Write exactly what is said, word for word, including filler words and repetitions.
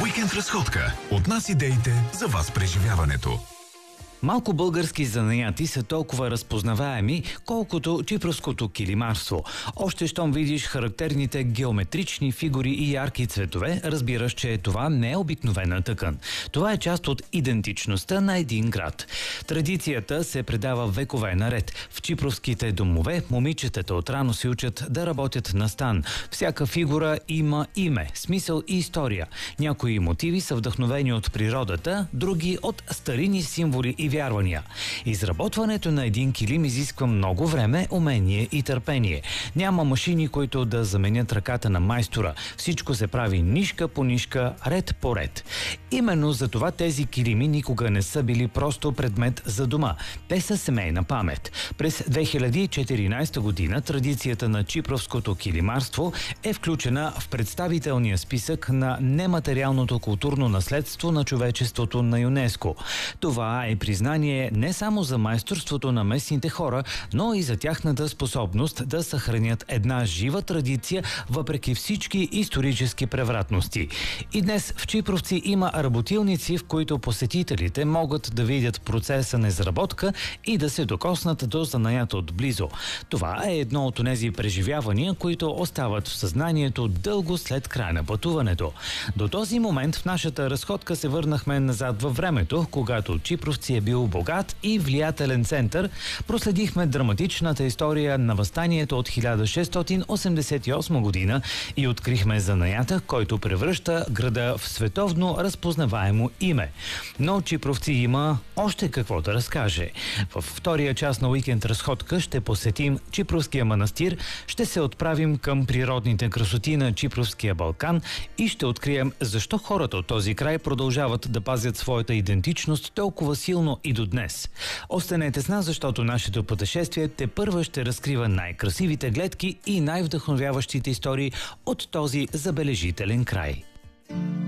Уикенд разходка. От нас идеите, за вас преживяването. Малко български занаяти са толкова разпознаваеми, колкото чипровското килимарство. Още щом видиш характерните геометрични фигури и ярки цветове, разбираш, че това не е обикновена тъкан. Това е част от идентичността на един град. Традицията се предава векове наред. В чипровските домове момичетата отрано се учат да работят на стан. Всяка фигура има име, смисъл и история. Някои мотиви са вдъхновени от природата, други от старинни символи и вярвания. Изработването на един килим изисква много време, умение и търпение. Няма машини, които да заменят ръката на майстора. Всичко се прави нишка по нишка, ред по ред. Именно за това тези килими никога не са били просто предмет за дома. Те са семейна памет. През две хиляди и четиринадесета година традицията на чипровското килимарство е включена в представителния списък на нематериалното културно наследство на човечеството на ЮНЕСКО. Това е признание не само за майсторството на местните хора, но и за тяхната способност да съхранят една жива традиция въпреки всички исторически превратности. И днес в Чипровци има работилници, в които посетителите могат да видят процеса на изработка и да се докоснат до занаята отблизо. Това е едно от тези преживявания, които остават в съзнанието дълго след края на пътуването. До този момент в нашата разходка се върнахме назад във времето, когато Чипровци е бил богат и влиятелен център. Проследихме драматичната история на въстанието от хиляда шестстотин осемдесет и осма година и открихме занаята, който превръща града в световно разпознаваемо име. Но Чипровци има още какво да разкаже. Във втория част на уикенд разходка ще посетим Чипровския манастир, ще се отправим към природните красоти на Чипровския Балкан и ще открием защо хората от този край продължават да пазят своята идентичност толкова силно и до днес. Останете с нас, защото нашето пътешествие тепърва ще разкрива най-красивите гледки и най-вдъхновяващите истории от този забележителен край.